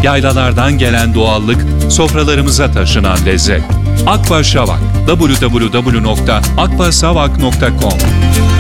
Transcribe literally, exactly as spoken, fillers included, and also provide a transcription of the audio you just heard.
Yaylalardan gelen doğallık, sofralarımıza taşınan lezzet. Akba Şavak. double-u double-u double-u nokta akba savak nokta com